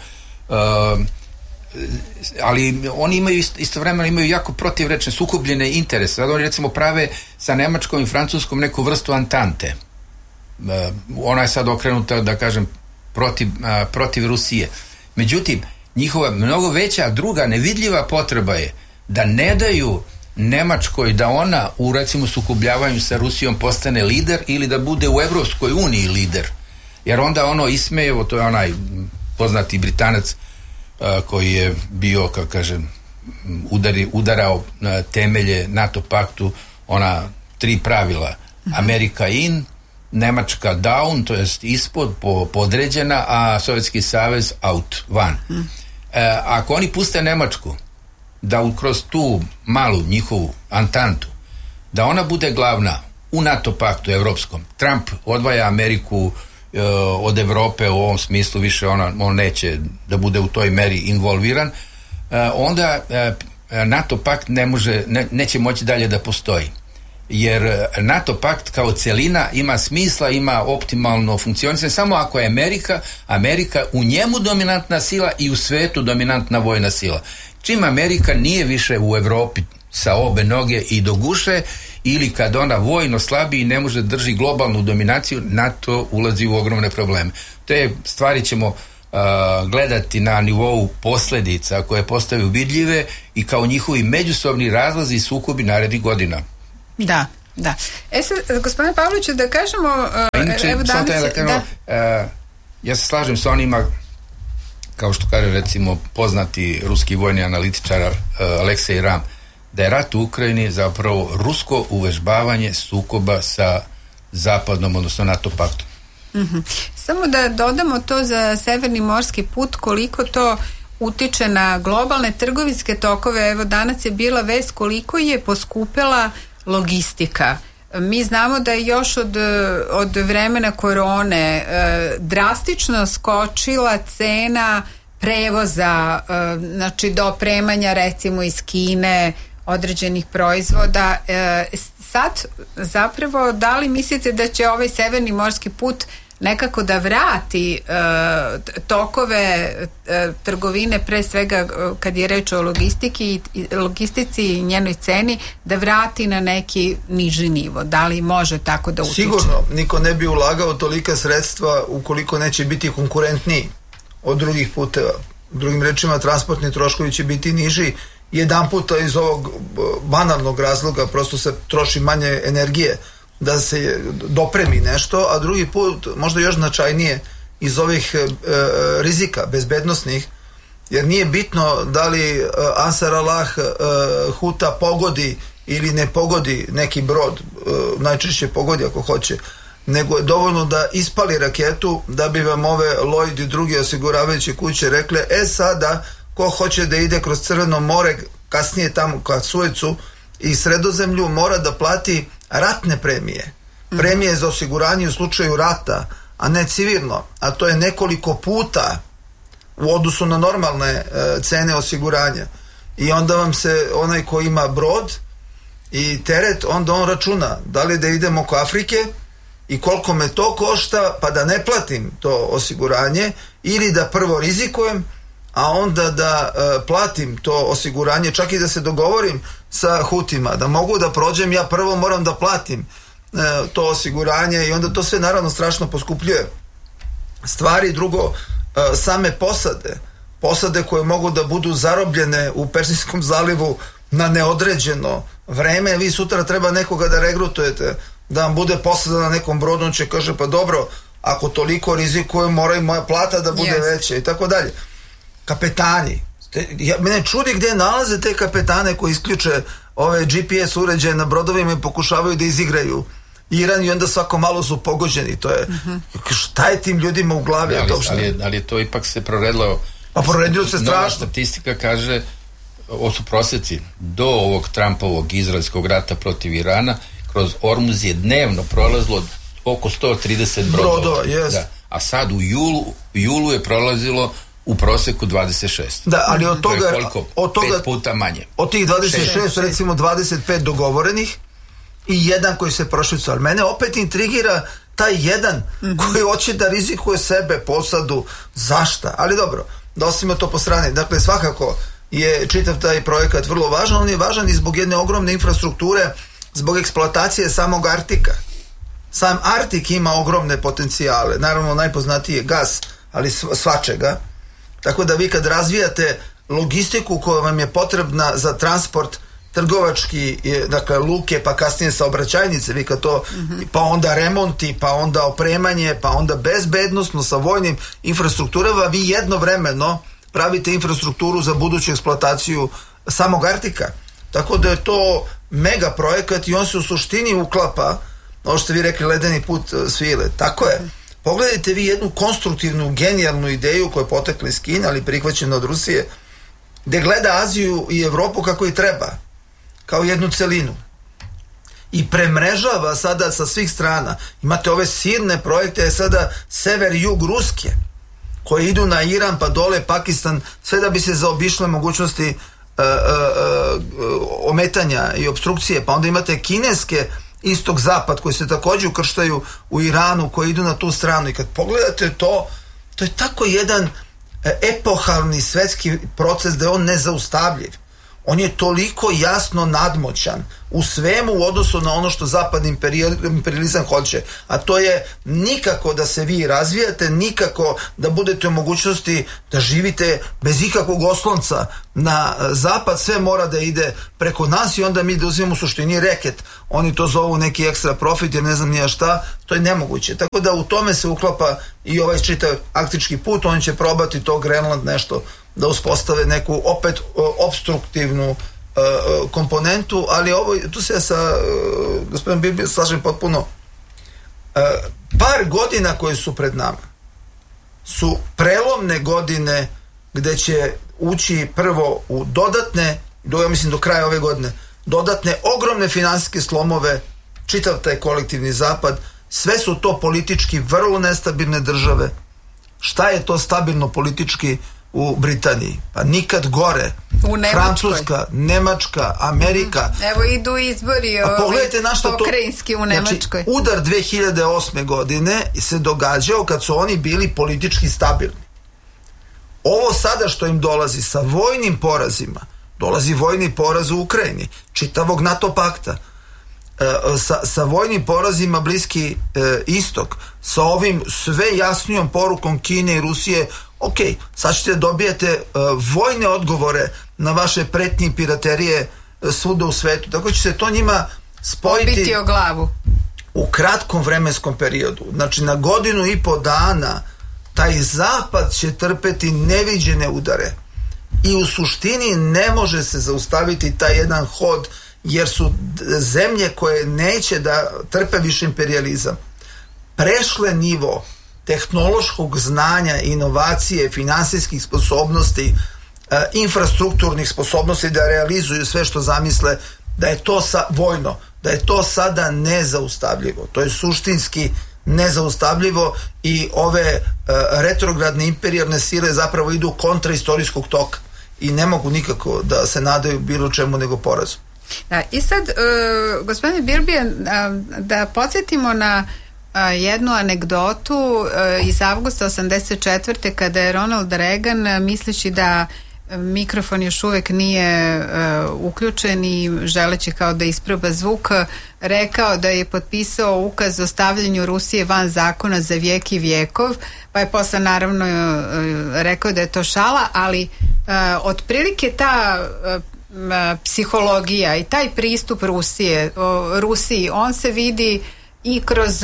Ali oni imaju istovremeno imaju jako protivrečne, sukobljene interese. Sad oni recimo prave sa Nemačkom i Francuskom neku vrstu antante. Ona je sad okrenuta, da kažem, protiv Rusije. Međutim, njihova mnogo veća druga nevidljiva potreba je da ne daju Nemačkoj da ona u recimo sukobljavanju sa Rusijom postane lider ili da bude u Evropskoj uniji lider. Jer onda ono Ismejevo, to je onaj poznati Britanac koji je bio, kako kažem, udarao na temelje NATO paktu, ona 3 pravila. Amerika in, Nemačka down, to jest ispod, podređena, a Sovjetski savez out, van. Ako oni puste Nemačku da kroz tu malu njihovu antantu, da ona bude glavna u NATO paktu evropskom, Trump odvaja Ameriku od Evrope u ovom smislu, više on neće da bude u toj meri involviran, onda NATO pakt neće moći dalje da postoji. jer NATO pakt kao celina ima smisla, ima optimalno funkcionisanje samo ako je Amerika u njemu dominantna sila i u svetu dominantna vojna sila. Čim Amerika nije više u Evropi sa obe noge i do guše, ili kad ona vojno slabi i ne može drži globalnu dominaciju, NATO ulazi u ogromne probleme. Te stvari ćemo gledati na nivou posledica koje postaju vidljive i kao njihovi međusobni razlazi i sukobi narednih godina. Da. Sad, gospodine Pavloviću, da kažemo... Inače, ja se slažem sa onima, kao što kaže recimo poznati ruski vojni analitičar Aleksej Ram, da je rat u Ukrajini zapravo rusko uvežbavanje sukoba sa zapadnom, odnosno NATO paktom. Samo da dodamo to za Severni morski put, koliko to utiče na globalne trgovinske tokove. Evo, danas je bila vest koliko je poskupela logistika. Mi znamo da je još od vremena korone drastično skočila cena prevoza, znači dopremanja recimo iz Kine određenih proizvoda. Sad zapravo, da li mislite da će ovaj Severni morski put nekako da vrati tokove trgovine, pre svega kad je reč o logistici i njenoj ceni, da vrati na neki niži nivo? Da li može tako da utiče? Sigurno, niko ne bi ulagao tolika sredstva ukoliko neće biti konkurentniji od drugih puteva. Drugim rečima, transportni troškovi će biti niži. Jedan puta iz ovog banalnog razloga prosto se troši manje energije da se dopremi nešto, a drugi put možda još značajnije iz ovih rizika bezbednosnih, jer nije bitno da li Ansar Allah Huta pogodi ili ne pogodi neki brod, najčešće pogodi ako hoće, nego je dovoljno da ispali raketu da bi vam ove Lloyd i druge osiguravajuće kuće rekle, sada ko hoće da ide kroz Crveno more, kasnije tamo ka Suecu i Sredozemlju, mora da plati ratne premije. Premije za osiguranje u slučaju rata, a ne civilno. A to je nekoliko puta u odnosu na normalne cene osiguranja. I onda vam se onaj ko ima brod i teret, onda on računa da li da idemo oko Afrike i koliko me to košta, pa da ne platim to osiguranje, ili da prvo rizikujem, a onda da platim to osiguranje, čak i da se dogovorim sa Hutima, da mogu da prođem, ja prvo moram da platim to osiguranje i onda to sve naravno strašno poskupljuje stvari. Drugo, same posade koje mogu da budu zarobljene u Persijskom zalivu na neodređeno vreme, vi sutra treba nekoga da regrutujete, da vam bude posada na nekom brodu, on će kaže, pa dobro, ako toliko rizikujem, mora i moja plata da bude veća i tako dalje. Kapetani, mene čudi gdje nalaze te kapetane koji isključe ove GPS uređaje na brodovima i pokušavaju da izigraju Iran i onda svako malo su pogođeni. To je, šta je tim ljudima u glavi? Ali je to ipak se proredilo. Pa proredilo se strašno. Nova statistika kaže, ovo su prosjeci, do ovog Trumpovog izraelskog rata protiv Irana, kroz Ormuz je dnevno prolazilo oko 130 brodova. Da. A sad u julu je prolazilo u proseku 26. Da, ali od toga, to je koliko? 5 puta manje. Od tih 26 recimo 25 dogovorenih i jedan koji se prošlicao. Ali mene opet intrigira taj jedan koji hoće da rizikuje sebe, posadu, zašta. Ali dobro, da ostavimo to po strani. Dakle, svakako je čitav taj projekat vrlo važan. On je važan i zbog jedne ogromne infrastrukture, zbog eksploatacije samog Arktika. Sam Arktik ima ogromne potencijale. Naravno, najpoznatiji je gas, ali svačega. Tako da vi kad razvijate logistiku koja vam je potrebna za transport trgovački, dakle luke, pa kasnije saobraćajnice, vi kad to, pa onda remonti, pa onda opremanje, pa onda bezbednosno sa vojnim infrastrukturama, vi jednovremeno pravite infrastrukturu za buduću eksploataciju samog Arktika. Tako da je to mega projekat i on se u suštini uklapa, ono što vi rekli, ledeni put svile. Tako je. Pogledajte vi jednu konstruktivnu, genijalnu ideju koja je potekla iz Kine, ali prihvaćena od Rusije, gde gleda Aziju i Evropu kako i treba, kao jednu celinu. I premrežava sada sa svih strana. Imate ove silne projekte, sada sever i jug Ruske, koje idu na Iran, pa dole Pakistan, sve da bi se zaobišle mogućnosti ometanja i obstrukcije, pa onda imate kineske istok-zapad koji se takođe ukrštaju u Iranu, koji idu na tu stranu, i kad pogledate to je tako jedan epohalni svetski proces da je on nezaustavljiv. On je toliko jasno nadmoćan u svemu u odnosu na ono što zapadni imperializam hoće, a to je nikako da se vi razvijate, nikako da budete u mogućnosti da živite bez ikakvog oslonca na zapad, sve mora da ide preko nas i onda mi da uzimamo u suštini reket. Oni to zovu neki ekstra profit, jer ne znam nija šta, to je nemoguće. Tako da u tome se uklapa i ovaj čitav arktički put. Oni će probati to Grenland nešto da uspostave neku opet obstruktivnu komponentu, ali tu se ja sa gospodinom Birbijom slažem potpuno. Par godina koje su pred nama su prelomne godine gde će ući prvo u dodatne, ja mislim do kraja ove godine, dodatne ogromne finansijske slomove, čitav taj kolektivni zapad. Sve su to politički vrlo nestabilne države. Šta je to stabilno politički u Britaniji? Pa nikad gore. Francuska, Nemačka, Amerika. Evo idu izbori pokrajinski u Nemačkoj. Znači, udar 2008. godine se događao kad su oni bili politički stabilni. Ovo sada što im dolazi sa vojnim porazima, dolazi vojni poraz u Ukrajini, čitavog NATO pakta, sa vojnim porazima Bliski istok, sa ovim sve jasnijom porukom Kine i Rusije, ok, sad ćete dobijete vojne odgovore na vaše pretnje i piraterije svuda u svetu, tako će se to njima spojiti obiti o glavu u kratkom vremenskom periodu. Znači na 1.5 dana taj zapad će trpeti neviđene udare i u suštini ne može se zaustaviti taj jedan hod, jer su zemlje koje neće da trpe više imperijalizam prešle nivo tehnološkog znanja, inovacije, finansijskih sposobnosti, infrastrukturnih sposobnosti da realizuju sve što zamisle, da je to vojno, da je to sada nezaustavljivo. To je suštinski nezaustavljivo i ove retrogradne imperijalne sile zapravo idu kontra istorijskog toka i ne mogu nikako da se nadaju bilo čemu nego porazu. Da, i sad, gospodine Birbija, da podsjetimo na jednu anegdotu iz avgusta 1984. kada je Ronald Reagan, misleći da mikrofon još uvek nije uključen i želeći kao da isproba zvuk, rekao da je potpisao ukaz o stavljanju Rusije van zakona za vijek i vijekov, pa je posle naravno rekao da je to šala, ali otprilike ta psihologija i taj pristup Rusiji, on se vidi i kroz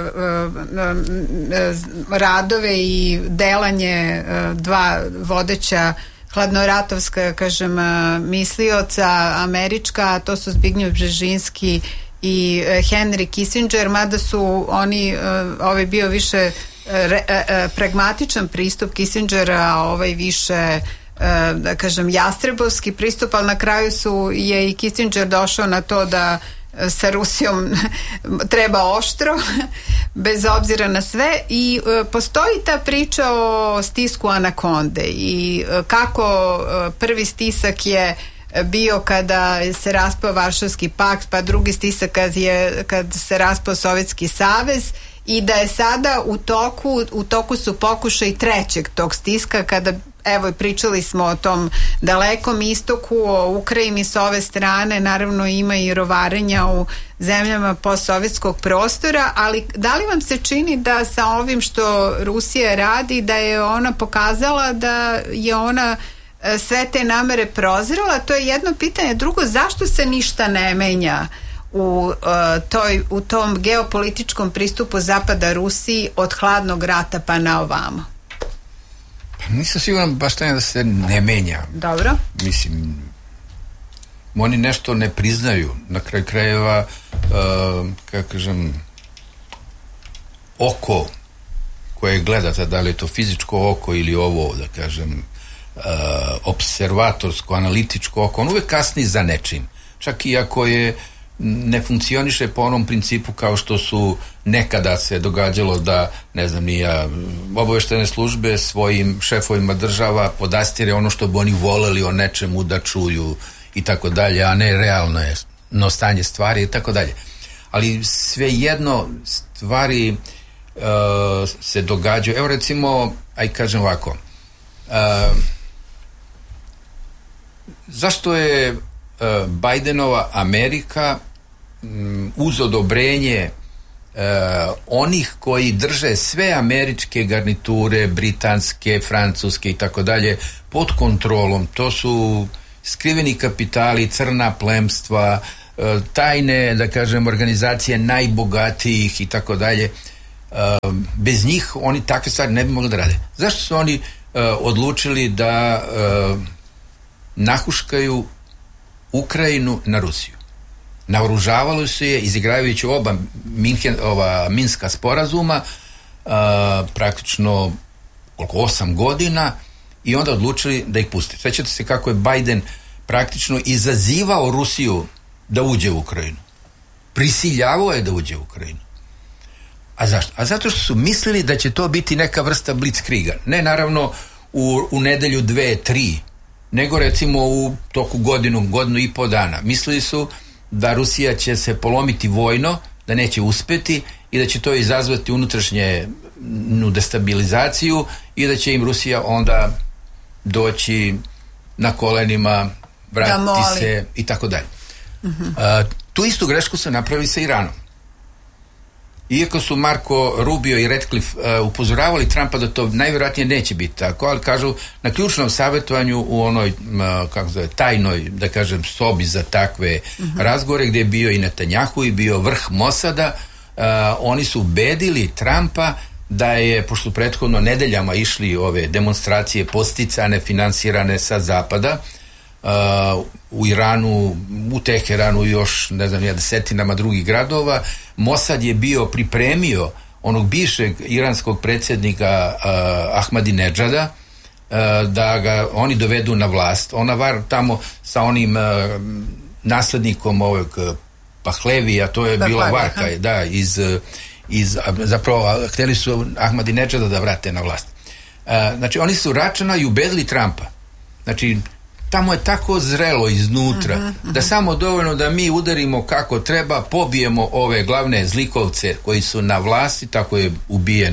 radove i delanje dva vodeća hladnoratovska, kažem, mislioca američka, to su Zbigniew Brzezinski i Henry Kissinger, mada su oni, ovaj bio više pragmatičan pristup Kissingera, a ovaj više da kažem jastrebovski pristup, ali na kraju je i Kissinger došao na to da sa Rusijom treba oštro bez obzira na sve i postoji ta priča o stisku anakonde i kako prvi stisak je bio kada se raspao Varšavski pakt, pa drugi stisak kad se raspao Sovjetski savez i da je sada u toku su pokušaj trećeg tog stiska, kada evo pričali smo o tom dalekom istoku, o Ukrajini s ove strane, naravno ima i rovarenja u zemljama postsovjetskog prostora, ali da li vam se čini da sa ovim što Rusija radi, da je ona pokazala da je ona sve te namere prozrela? To je jedno pitanje. Drugo, zašto se ništa ne menja u tom geopolitičkom pristupu Zapada Rusiji od hladnog rata pa na ovamo? Pa nisam siguran baš da se ne menja. Dobro. Mislim, oni nešto ne priznaju. Na kraju krajeva, kako kažem, oko koje gledate, da li je to fizičko oko ili ovo, da kažem, observatorsko, analitičko oko, on uvek kasni za nečim. Čak i ako je ne funkcioniše po onom principu kao što su nekada se događalo da, ne znam ni ja, obaveštene službe svojim šefovima država podastire ono što bi oni voleli o nečemu da čuju i tako dalje, a ne realno je stanje stvari i tako dalje. Ali svejedno stvari se događaju. Evo recimo, aj kažem ovako, zašto je Bidenova Amerika uz odobrenje onih koji drže sve američke garniture, britanske, francuske i tako dalje pod kontrolom, to su skriveni kapitali, crna plemstva, tajne, da kažem, organizacije najbogatijih i tako dalje, bez njih oni takve stvari ne bi mogli da rade. Zašto su oni odlučili da nahuškaju Ukrajinu na Rusiju? Naoružavali su je izigravajući oba Minska sporazuma praktično 8 godina i onda odlučili da ih puste. Svećate se kako je Biden praktično izazivao Rusiju da uđe u Ukrajinu. Prisiljavao je da uđe u Ukrajinu. A zašto? A zato što su mislili da će to biti neka vrsta blitzkriega. Ne naravno u nedelju, 2, 3, nego recimo u toku godinu i po dana. Mislili su da Rusija će se polomiti vojno, da neće uspeti i da će to izazvati unutrašnju destabilizaciju i da će im Rusija onda doći na kolenima, vratiti se i tako dalje. Tu istu grešku su napravili sa Iranom. Iako su Marco Rubio i Ratcliffe upozoravali Trumpa da to najvjerojatnije neće biti tako, ali kažu na ključnom savjetovanju u onoj tajnoj, da kažem, sobi za takve razgovore gdje je bio i Netanjahu i bio vrh Mosada, oni su ubedili Trumpa da je, pošto prethodno nedeljama išli ove demonstracije posticane, finansirane sa zapada, u Iranu, u Teheranu i još, ne znam, desetinama drugih gradova, Mossad je bio pripremio onog bivšeg iranskog predsjednika Ahmadinejada da ga oni dovedu na vlast. Ona var tamo sa onim naslednikom ovog Pahlevija, to je bila varka, da, zapravo htjeli su Ahmadinejada da vrate na vlast. Znači, oni su računa i ubedili Trumpa. Znači, tamo je tako zrelo iznutra da samo dovoljno da mi udarimo kako treba, pobijemo ove glavne zlikovce koji su na vlasti, tako je ubijen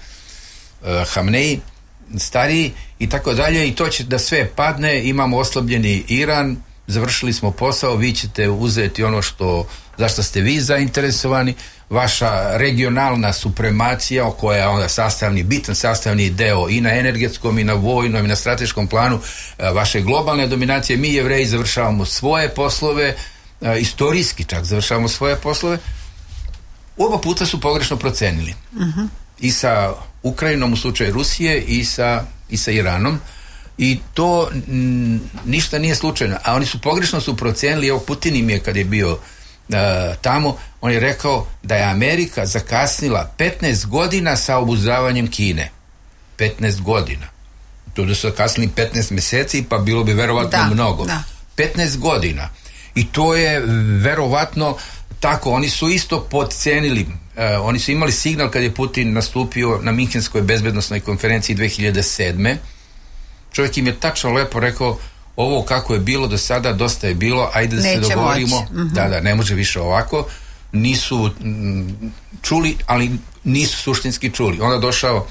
Hamnei stariji i tako dalje, i to će da sve padne, imamo oslabljeni Iran, završili smo posao, vi ćete uzeti ono zašto ste vi zainteresovani, vaša regionalna supremacija koja je onda bitan sastavni deo i na energetskom i na vojnom i na strateškom planu vaše globalne dominacije. Mi Jevreji završavamo svoje poslove, istorijski čak završavamo svoje poslove. Oba puta su pogrešno procenili. I sa Ukrajinom u slučaju Rusije i sa Iranom, i to ništa nije slučajno, a oni su pogrešno procenili. Evo, Putin im je, kad je bio tamo, on je rekao da je Amerika zakasnila 15 godina sa obuzdavanjem Kine. 15 godina. To da su zakasnili 15 mjeseci, pa bilo bi verovatno mnogo. Da. 15 godina. I to je verovatno tako. Oni su isto podcenili. Oni su imali signal kad je Putin nastupio na Minhenskoj bezbednosnoj konferenciji 2007. Čovjek im je tačno lepo rekao: ovo kako je bilo do sada, dosta je bilo, ajde da se dogovorimo. Da, ne može više ovako. Nisu čuli, ali nisu suštinski čuli. Onda došao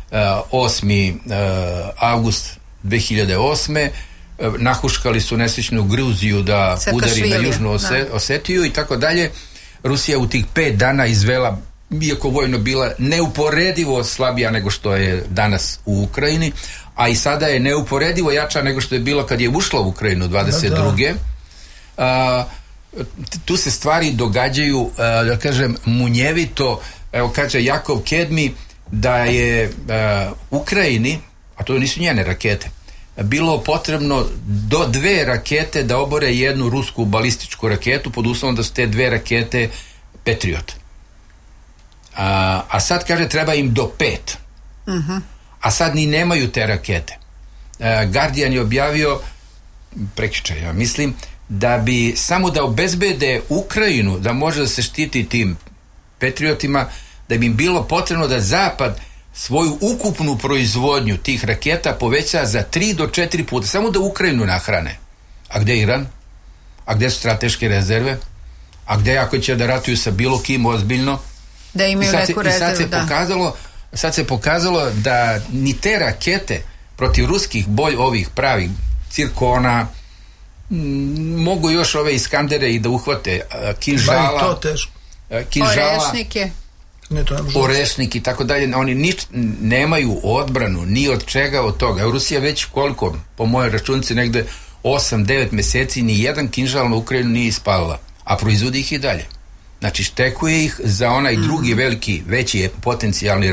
8. avgust 2008. Nahuškali su nesrećnu Gruziju da udari na Južnu Osetiju i tako dalje. Rusija u tih 5 dana izvela, iako vojno bila neuporedivo slabija nego što je danas u Ukrajini, a i sada je neuporedivo jača nego što je bilo kad je ušla u Ukrajinu 22. Tu se stvari događaju, da kažem, munjevito. Evo, kaže Jakov Kedmi da je Ukrajini, a to nisu njene rakete, bilo potrebno do 2 rakete da obore jednu rusku balističku raketu, pod uslovom da su te 2 rakete Patriot. A sad, kaže, treba im do 5. A sad ni nemaju te rakete. Guardian je objavio prekjučer, ja mislim, da bi samo da obezbede Ukrajinu, da može da se štiti tim patriotima, da bi im bilo potrebno da Zapad svoju ukupnu proizvodnju tih raketa poveća za 3 do 4 puta, samo da Ukrajinu nahrane. A gde je Iran? A gde su strateške rezerve? A gde ako će da ratuju sa bilo kim ozbiljno? Da imaju neku rezervu, sad se pokazalo da ni te rakete protiv ruskih ovih pravih cirkona, mogu još ove Iskandere i da uhvate, kinžala, to teško. Orešnike. Orešnik i tako dalje, oni nemaju odbranu ni od čega od toga. Rusija već koliko, po mojoj računici, negde 8-9 meseci ni jedan kinžal na Ukrajinu nije ispalila, a proizvodi ih i dalje. Znači štekuje ih za onaj drugi veći potencijalni